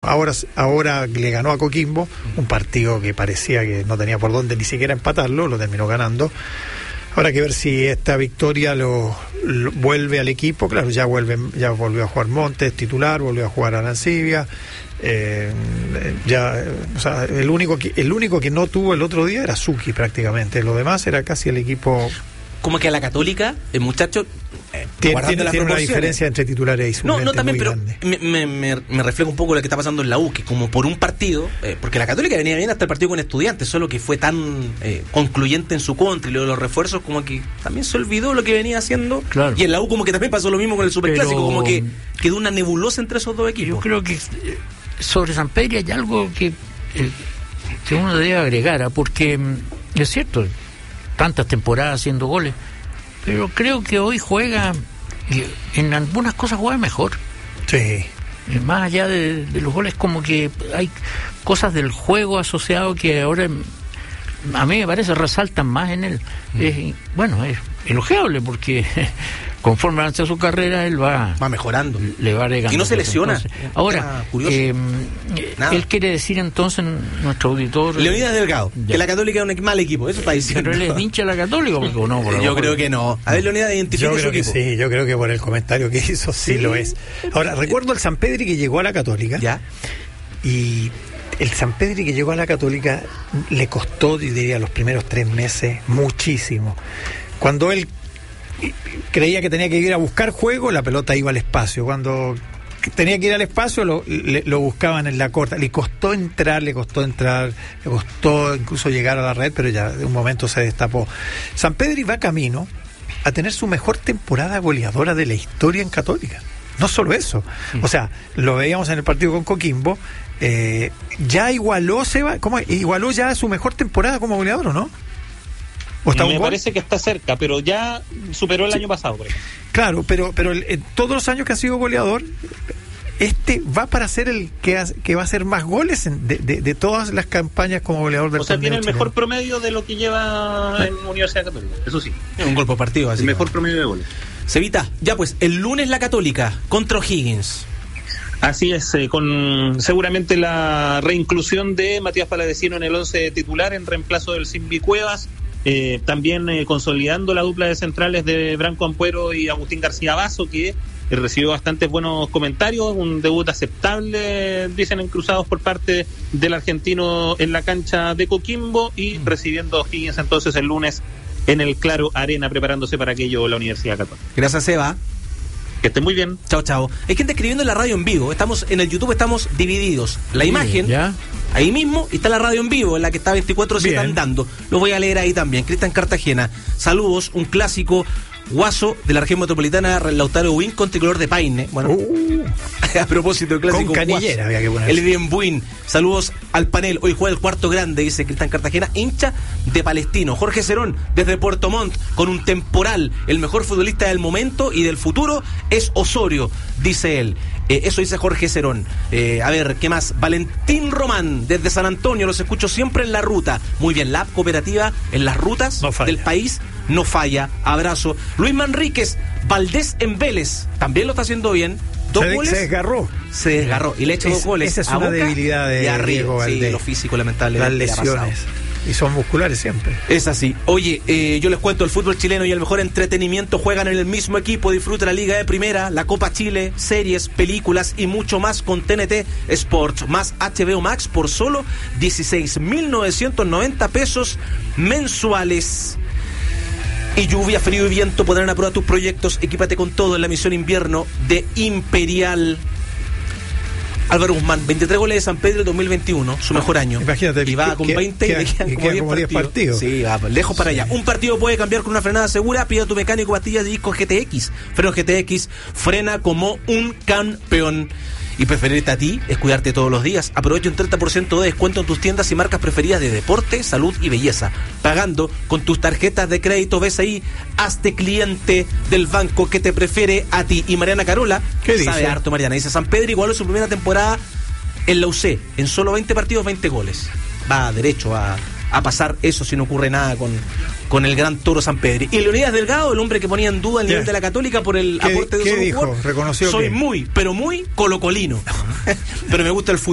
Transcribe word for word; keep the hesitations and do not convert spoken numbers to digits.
Ahora, ahora le ganó a Coquimbo, un partido que parecía que no tenía por dónde ni siquiera empatarlo, lo terminó ganando. Ahora hay que ver si esta victoria lo, lo vuelve al equipo. Claro, ya vuelve, ya volvió a jugar Montes titular, volvió a jugar Arancibia. Eh, ya, o sea, el único que, el único que no tuvo el otro día era Suki prácticamente. Lo demás era casi el equipo. Como que a la Católica, el muchacho eh, tiene, tiene, tiene una diferencia entre titulares y suplentes. No, no, también, pero me, me, me, me refleja un poco lo que está pasando en la U, que como por un partido, eh, porque la Católica venía bien hasta el partido con Estudiantes, solo que fue tan eh, concluyente en su contra y luego los refuerzos, como que también se olvidó lo que venía haciendo. Claro. Y en la U como que también pasó lo mismo con el Superclásico, pero como que quedó una nebulosa entre esos dos equipos. Yo creo que sobre Sampedri hay algo que, eh, que uno debe agregar, ¿eh? porque es cierto, tantas temporadas haciendo goles, pero creo que hoy juega, en algunas cosas juega mejor. Sí. Más allá de, de los goles, como que hay cosas del juego asociado que ahora a mí me parece resaltan más en él. Mm. Es, bueno, es elogiable porque conforme avanza su carrera él va va mejorando, le va agregando. Y no se lesiona. Entonces, ahora, eh, él quiere decir entonces, nuestro auditor Leonidas Delgado, ya. que la Católica es un mal equipo, eso está diciendo. Pero él es hincha de la Católica, porque no, por yo creo que no. A ver, Leonidas, identifica yo su creo que equipo. Sí, yo creo que por el comentario que hizo sí, sí lo es. Ahora, recuerdo el Sampedri que llegó a la Católica. Ya. Y el Sampedri que llegó a la Católica le costó, diría, los primeros tres meses muchísimo. Cuando él creía que tenía que ir a buscar juego, la pelota iba al espacio. Cuando tenía que ir al espacio, lo, le, lo buscaban en la corta. Le costó entrar, le costó entrar, le costó incluso llegar a la red, pero ya de un momento se destapó. Sampedri va camino a tener su mejor temporada goleadora de la historia en Católica. No solo eso, o sea, lo veíamos en el partido con Coquimbo, eh, ya igualó Seba, ¿cómo? Igualó ya su mejor temporada como goleador, ¿o no? ¿O está Me un parece que está cerca, pero ya superó el sí. año pasado, por ejemplo. Claro, pero pero el, en todos los años que ha sido goleador, este va para ser el que, ha, que va a hacer más goles en, de, de, de todas las campañas como goleador del torneo. O sea, tiene el chileno. mejor promedio de lo que lleva en Universidad Católica, eso sí. Es un gol por partido, así. El mejor promedio de goles. Cevita, ya pues, el lunes la Católica contra O'Higgins. Así es, eh, con seguramente la reinclusión de Matías Palavecino en el once titular en reemplazo del Simbi Cuevas, eh, también eh, consolidando la dupla de centrales de Branco Ampuero y Agustín García Basso, que eh, recibió bastantes buenos comentarios, un debut aceptable, dicen en cruzados por parte del argentino en la cancha de Coquimbo, y mm. recibiendo a O'Higgins entonces el lunes en el Claro Arena, preparándose para aquello la Universidad Católica. Gracias, Seba. Que estén muy bien. Chao, chao. Hay gente escribiendo en la radio en vivo. Estamos en el YouTube, estamos divididos. La imagen, ¿ya? Ahí mismo, y está la radio en vivo, en la que está veinticuatro siete andando. Lo voy a leer ahí también. Cristian Cartagena. Saludos, un clásico guaso de la región metropolitana, Lautaro Win con tricolor de Paine. Bueno, uh, a propósito del clásico con canillera había que poner. El bien Buin. Saludos al panel. Hoy juega el cuarto grande, dice Cristian Cartagena, hincha de Palestino. Jorge Cerón, desde Puerto Montt, con un temporal. El mejor futbolista del momento y del futuro es Osorio, dice él. Eh, eso dice Jorge Cerón. Eh, a ver, ¿qué más? Valentín Román, desde San Antonio, los escucho siempre en la ruta. Muy bien, la app cooperativa en las rutas no del país no falla. Abrazo. Luis Manríquez, Valdés en Vélez, también lo está haciendo bien. Dos se, goles. Se desgarró. Se desgarró y le echa dos goles. Esa es una debilidad de Diego Valdés. Sí, lo físico, lamentable. Las lesiones. Y son musculares siempre. Es así. Oye, eh, yo les cuento, el fútbol chileno y el mejor entretenimiento juegan en el mismo equipo. Disfruta la Liga de Primera, la Copa Chile, series, películas y mucho más con T N T Sports más H B O Max por solo dieciséis mil novecientos noventa pesos mensuales. Y lluvia, frío y viento podrán aprobar tus proyectos. Equípate con todo en la misión invierno de Imperial. Álvaro Guzmán, veintitrés goles de San Pedro en dos mil veintiuno, su mejor año. Imagínate. Y va con que, veinte y le quedan que como, queda como diez partidos. partidos. Sí, va lejos para allá. Un partido puede cambiar con una frenada segura. Pide a tu mecánico pastillas de disco G T X. Freno G T X, frena como un campeón. Y preferirte a ti es cuidarte todos los días. Aprovecha un treinta por ciento de descuento en tus tiendas y marcas preferidas de deporte, salud y belleza. Pagando con tus tarjetas de crédito B C I. Hazte cliente del banco que te prefiere a ti. Y Mariana Carola, ¿qué sabe dice? harto Mariana, dice: San Pedro igualó su primera temporada en la U C. En solo veinte partidos, veinte goles. Va derecho a, a pasar eso si no ocurre nada con, con el gran Toro San Pedro. Y Leonidas Delgado, el hombre que ponía en duda el nivel yeah. de la Católica por el ¿Qué, aporte de ¿qué un dijo? jugador. Reconoció Soy que... muy, pero muy colocolino. Pero me gusta el fútbol.